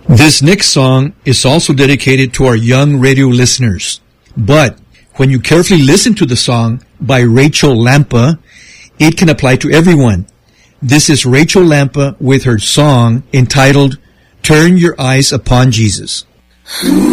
This next song is also dedicated to our young radio listeners. But when you carefully listen to the song by Rachel Lampa, it can apply to everyone. This is Rachel Lampa with her song entitled Turn Your Eyes Upon Jesus.